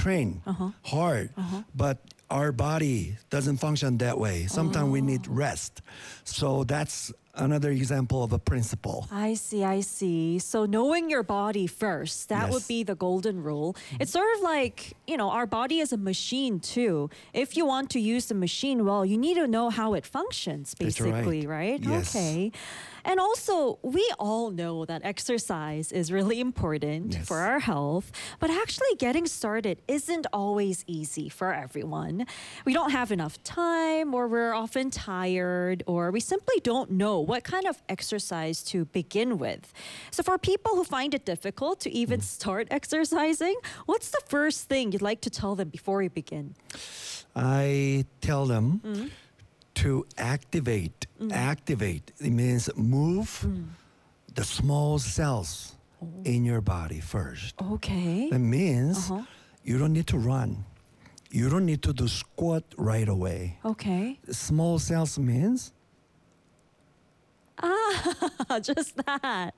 train hard, but our body doesn't function that way. Sometimes we need rest. So that's another example of a principle. I see, I see. So knowing your body first, that would Yes. be the golden rule. It's sort of like, our body is a machine too. If you want to use the machine well, you need to know how it functions, That's right. basically, right? Yes. Okay. And also, we all know that exercise is really important Yes. for our health, but actually getting started isn't always easy for everyone. We don't have enough time, or we're often tired, or we simply don't know what kind of exercise to begin with. So for people who find it difficult to even start exercising, what's the first thing you'd like to tell them before you begin? I tell them to activate. Activate. It means move the small cells in your body first. Okay. That means you don't need to run. You don't need to do squat right away. Okay. Small cells means Just that.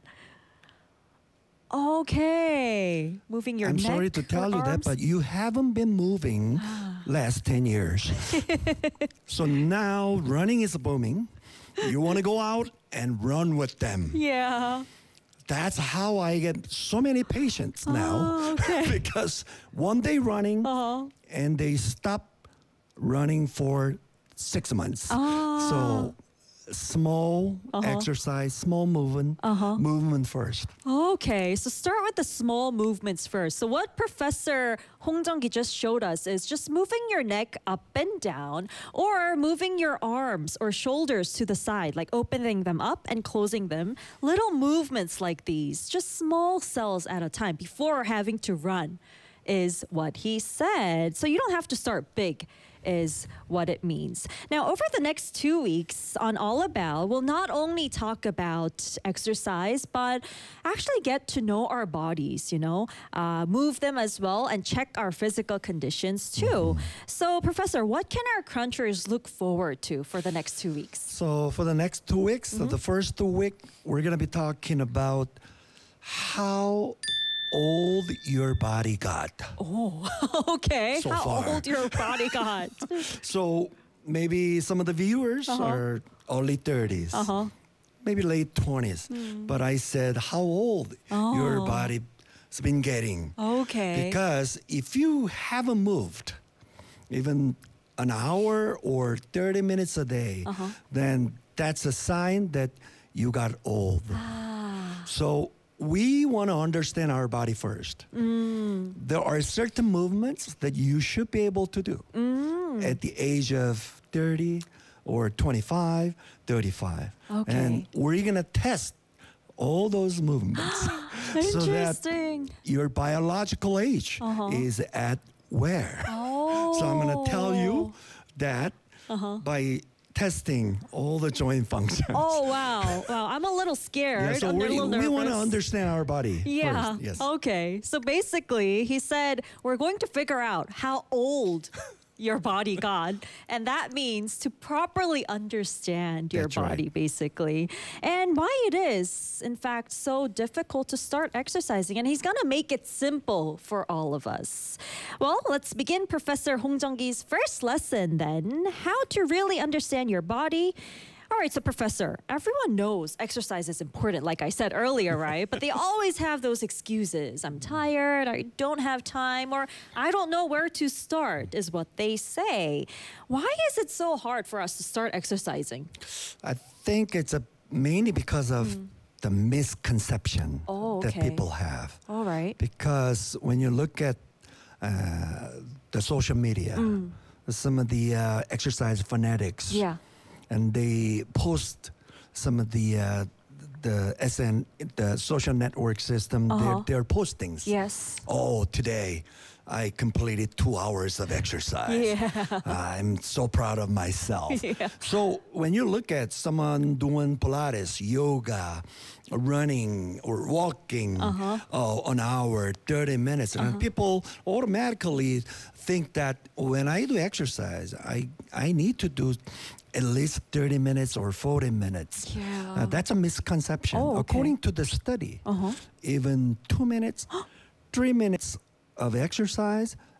Okay. Moving your I'm neck. sorry to tell or you that, arms. but you haven't been moving last 10 years. So now running is booming. You want to go out and run with them. Yeah. That's how I get so many patients now. okay. Because one day running and they stop running for 6 months. So small exercise, small movement first. Okay, so start with the small movements first. So what Professor Hong Jung-gi just showed us is just moving your neck up and down, or moving your arms or shoulders to the side, like opening them up and closing them. Little movements like these, just small cells at a time before having to run, is what he said. So you don't have to start big, is what it means. Now, over the next 2 weeks on All About, we'll not only talk about exercise, but actually get to know our bodies, move them as well, and check our physical conditions too. So, Professor, what can our crunchers look forward to for the next 2 weeks? So for the next 2 weeks, so the first 2 weeks, we're going to be talking about how old your body got. Oh, okay. So How far. old your body got? So maybe some of the viewers are early 30s, maybe late 20s. But I said how old your body's been getting. Okay. Because if you haven't moved even an hour or 30 minutes a day, then that's a sign that you got old. So we want to understand our body first. There are certain movements that you should be able to do at the age of 30 or 25, 35. Okay. And we're going to test all those movements so that Interesting. your biological age is at where. Oh. So I'm going to tell you that by testing all the joint functions. Oh, wow. Wow, I'm a little scared. Yeah, so I'm a little nervous. we want to understand our body Yeah. first. Yes. Okay. So basically, he said, we're going to figure out how old your body got. And that means to properly understand your That's right. body, basically. And why it is, in fact, so difficult to start exercising. And he's going to make it simple for all of us. Well, let's begin Professor Hong Jung-gi's first lesson then. How to really understand your body. All right, so Professor, everyone knows exercise is important, like I said earlier, right? But they always have those excuses. I'm tired, I don't have time, or I don't know where to start, is what they say. Why is it so hard for us to start exercising? I think it's mainly because of the misconception Oh, that okay. people have. All right. Because when you look at the social media, some of the exercise fanatics, Yeah. and they post some of the social network system, their postings. Yes. Oh, today I completed 2 hours of exercise. Yeah. I'm so proud of myself. Yeah. So when you look at someone doing Pilates, yoga, running or walking an hour, 30 minutes, and people automatically think that when I do exercise, I need to do at least 30 minutes or 40 minutes. Yeah. That's a misconception. Oh, okay. According to the study, even 2 minutes, 3 minutes of exercise